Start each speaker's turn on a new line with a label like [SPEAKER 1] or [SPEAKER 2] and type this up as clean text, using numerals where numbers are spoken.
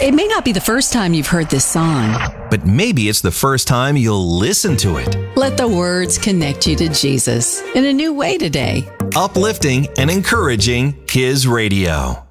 [SPEAKER 1] It may not be the first time you've heard this song,
[SPEAKER 2] but maybe it's the first time you'll listen to it.
[SPEAKER 1] let the words connect you to Jesus in a new way today.
[SPEAKER 2] Uplifting and encouraging His radio.